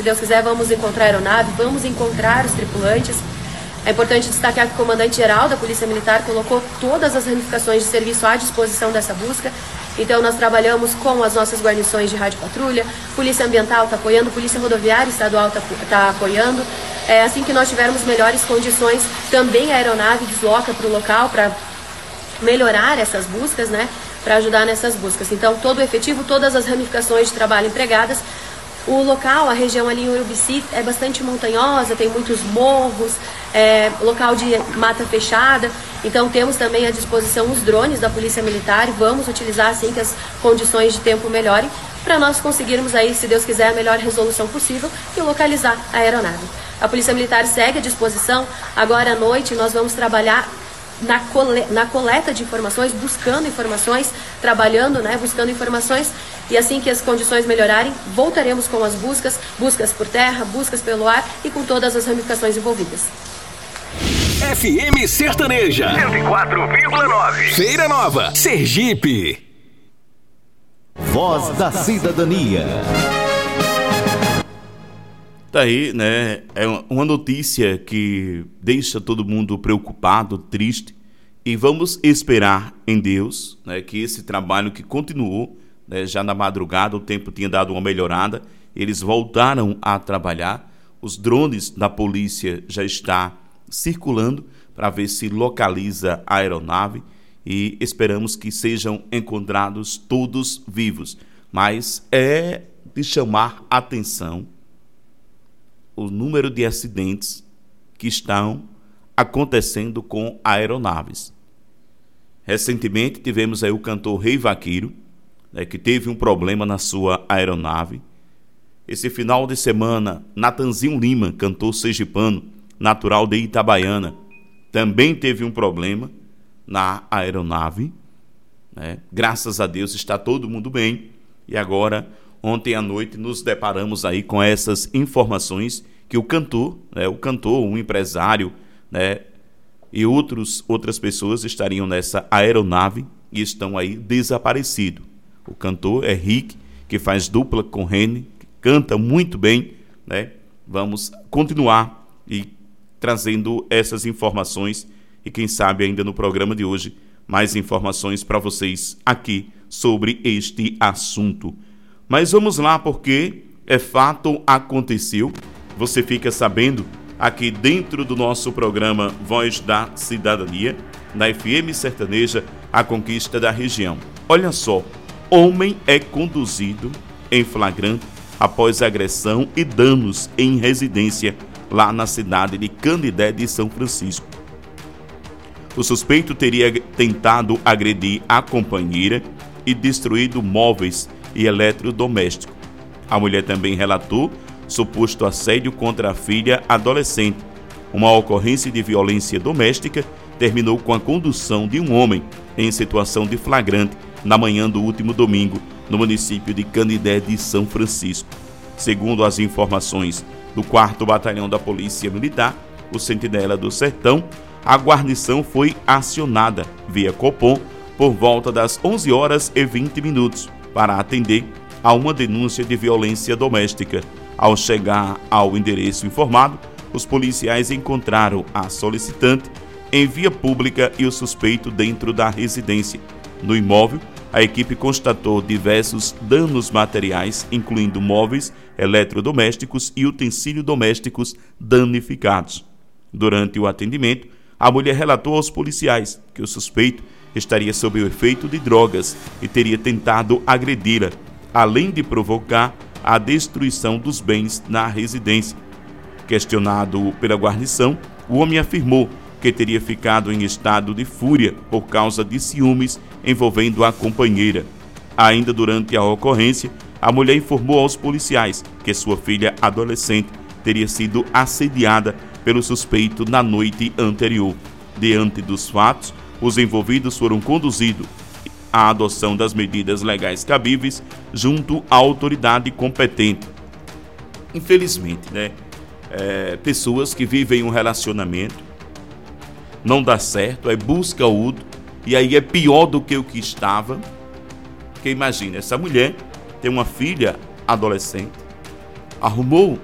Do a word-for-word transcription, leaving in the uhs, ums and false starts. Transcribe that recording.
Deus quiser, vamos encontrar a aeronave, vamos encontrar os tripulantes. É importante destacar que o comandante-geral da Polícia Militar colocou todas as ramificações de serviço à disposição dessa busca. Então nós trabalhamos com as nossas guarnições de rádio patrulha, Polícia Ambiental está apoiando, Polícia Rodoviária Estadual está tá apoiando. É, assim que nós tivermos melhores condições, também a aeronave desloca para o local para melhorar essas buscas, né? Para ajudar nessas buscas. Então todo o efetivo, todas as ramificações de trabalho empregadas. O local, a região ali em Urubici é bastante montanhosa, tem muitos morros, é, local de mata fechada, então temos também à disposição os drones da Polícia Militar e vamos utilizar assim que as condições de tempo melhorem para nós conseguirmos aí, se Deus quiser, a melhor resolução possível e localizar a aeronave. A Polícia Militar segue à disposição, agora à noite nós vamos trabalhar Na, cole, na coleta de informações, buscando informações, trabalhando, né, buscando informações, e assim que as condições melhorarem, voltaremos com as buscas, buscas por terra, buscas pelo ar e com todas as ramificações envolvidas. F M Sertaneja cento e quatro vírgula nove, Feira Nova, Sergipe. Voz da Cidadania. Tá aí, né? É uma notícia que deixa todo mundo preocupado, triste, e vamos esperar em Deus, né, que esse trabalho que continuou, né, já na madrugada, o tempo tinha dado uma melhorada, eles voltaram a trabalhar, os drones da polícia já estão circulando para ver se localiza a aeronave e esperamos que sejam encontrados todos vivos, mas é de chamar atenção o número de acidentes que estão acontecendo com aeronaves. Recentemente tivemos aí o cantor Rei Vaqueiro, né, que teve um problema na sua aeronave. Esse final de semana, Natanzinho Lima, cantor sergipano, natural de Itabaiana, também teve um problema na aeronave, né? Graças a Deus está todo mundo bem. E agora, ontem à noite, nos deparamos aí com essas informações que o cantor, né, o cantor, um empresário, né, e outros, outras pessoas estariam nessa aeronave e estão aí desaparecidos. O cantor é Rick, que faz dupla com Rene, que canta muito bem, né? Vamos continuar e trazendo essas informações e quem sabe ainda no programa de hoje mais informações para vocês aqui sobre este assunto. Mas vamos lá, porque é fato, aconteceu. Você fica sabendo aqui dentro do nosso programa Voz da Cidadania, na F M Sertaneja, a conquista da região. Olha só, homem é conduzido em flagrante após agressão e danos em residência lá na cidade de Canidé de São Francisco. O suspeito teria tentado agredir a companheira e destruído móveis e eletrodomésticos. A mulher também relatou suposto assédio contra a filha adolescente. Uma ocorrência de violência doméstica terminou com a condução de um homem em situação de flagrante na manhã do último domingo, no município de Canidé de São Francisco. Segundo as informações do quarto Batalhão da Polícia Militar, o Sentinela do Sertão, a guarnição foi acionada via Copom por volta das onze horas e vinte minutos para atender a uma denúncia de violência doméstica. Ao chegar ao endereço informado, os policiais encontraram a solicitante em via pública e o suspeito dentro da residência. No imóvel, a equipe constatou diversos danos materiais, incluindo móveis, eletrodomésticos e utensílios domésticos danificados. Durante o atendimento, a mulher relatou aos policiais que o suspeito estaria sob o efeito de drogas e teria tentado agredi-la, além de provocar a destruição dos bens na residência. Questionado pela guarnição, o homem afirmou que teria ficado em estado de fúria por causa de ciúmes envolvendo a companheira. Ainda durante a ocorrência, a mulher informou aos policiais que sua filha adolescente teria sido assediada pelo suspeito na noite anterior. Diante dos fatos, os envolvidos foram conduzidos à adoção das medidas legais cabíveis junto à autoridade competente. Infelizmente, né? É, pessoas que vivem um relacionamento, não dá certo, aí busca outro, e aí é pior do que o que estava. Porque imagina, essa mulher tem uma filha adolescente, arrumou